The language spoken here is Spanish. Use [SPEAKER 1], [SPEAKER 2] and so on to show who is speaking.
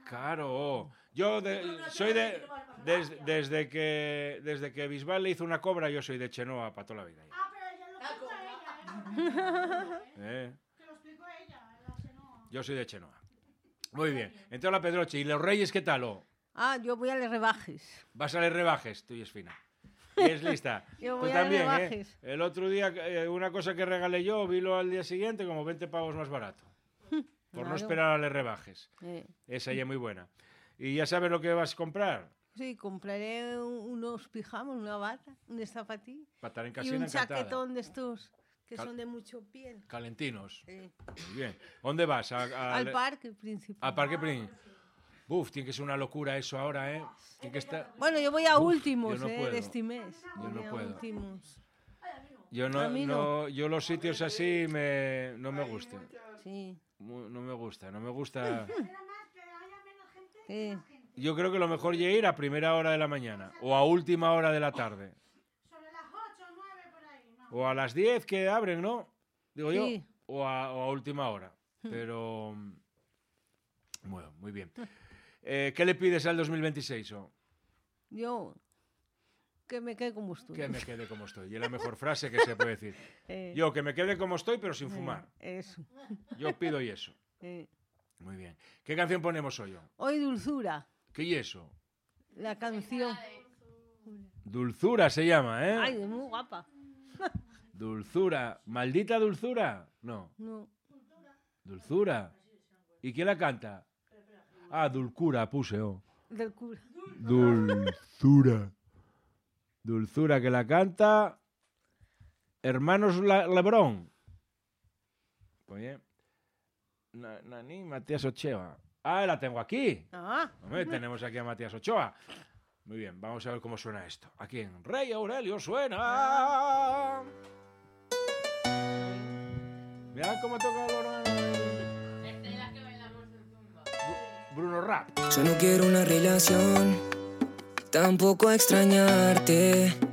[SPEAKER 1] Claro. Yo soy de... Desde que Bisbal le hizo una cobra, yo soy de Chenoa para toda la vida.
[SPEAKER 2] Ah, pero ya lo explicó ella, Que lo explicó ella, la Chenoa.
[SPEAKER 1] Yo soy de Chenoa. Muy bien. Entonces la Pedroche. ¿Y los Reyes qué tal?
[SPEAKER 3] Yo voy a Les Rebajes.
[SPEAKER 1] Vas a Les Rebajes, tú y es fina. Y es lista.
[SPEAKER 3] Yo
[SPEAKER 1] Tú
[SPEAKER 3] voy a
[SPEAKER 1] también,
[SPEAKER 3] Les Rebajes.
[SPEAKER 1] El otro día, una cosa que regalé yo, vilo al día siguiente como 20 pavos más barato. Por no esperar a Les Rebajes. Esa ya es muy buena. ¿Y ya sabes lo que vas a comprar?
[SPEAKER 3] Sí, compraré unos pijamas, una bata, un zapatillas
[SPEAKER 1] Para estar en
[SPEAKER 3] y
[SPEAKER 1] casina
[SPEAKER 3] un
[SPEAKER 1] encantada.
[SPEAKER 3] chaquetón de estos que son de mucho piel.
[SPEAKER 1] Calentinos.
[SPEAKER 3] Sí.
[SPEAKER 1] Muy bien. ¿Dónde vas?
[SPEAKER 3] Al parque principal.
[SPEAKER 1] Al Parque Príncipe. Uf, tiene que ser una locura eso ahora, ¿eh? Tiene que estar...
[SPEAKER 3] Bueno, yo voy a últimos,
[SPEAKER 1] yo no puedo.
[SPEAKER 3] de este mes.
[SPEAKER 1] Yo no
[SPEAKER 3] Voy a
[SPEAKER 1] puedo.
[SPEAKER 3] últimos.
[SPEAKER 1] Yo los sitios así no me gustan.
[SPEAKER 3] Sí.
[SPEAKER 1] No me gusta.
[SPEAKER 3] Sí.
[SPEAKER 1] Yo creo que lo mejor es ir a primera hora de la mañana o a última hora de la tarde.
[SPEAKER 2] Sobre las 8 o 9 por ahí, ¿no?
[SPEAKER 1] O a las 10 que abren, ¿no? Digo
[SPEAKER 3] Sí.
[SPEAKER 1] yo. O a última hora. Pero... Bueno, muy bien. ¿Qué le pides al 2026?
[SPEAKER 3] Yo, que me quede como estoy.
[SPEAKER 1] Que me quede como estoy. Y es la mejor frase que se puede decir. Yo, que me quede como estoy, pero sin fumar.
[SPEAKER 3] Eso.
[SPEAKER 1] Yo pido y eso. Muy bien. ¿Qué canción ponemos hoy?
[SPEAKER 3] Hoy Dulzura,
[SPEAKER 1] ¿Qué es eso?
[SPEAKER 3] la canción.
[SPEAKER 1] Dulzura se llama, ¿eh?
[SPEAKER 3] Ay, es muy guapa.
[SPEAKER 1] Dulzura. ¿Maldita dulzura? No.
[SPEAKER 3] No.
[SPEAKER 1] Dulzura. ¿Y quién la canta? Dulcura puse,
[SPEAKER 3] Del cura.
[SPEAKER 1] Dulzura. Dulzura que la canta Hermanos Lebrón. Oye. Nani, Matías Ochoa. La tengo aquí. Hombre, tenemos aquí a Matías Ochoa. Muy bien, vamos a ver cómo suena esto. Aquí en Rey Aurelio suena. Mira cómo toca el órgano. Bruno Rap.
[SPEAKER 4] Yo no quiero una relación, tampoco extrañarte.